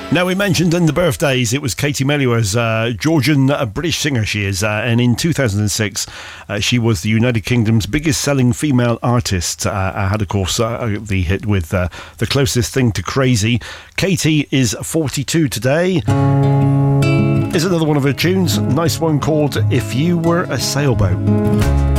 Now, we mentioned in the birthdays, it was Katie Melua, Georgian British singer she is, and in 2006 she was the United Kingdom's biggest selling female artist. Had, of course, the hit with The Closest Thing to Crazy. Katie is 42 today. Here's another one of her tunes, nice one called If You Were a Sailboat.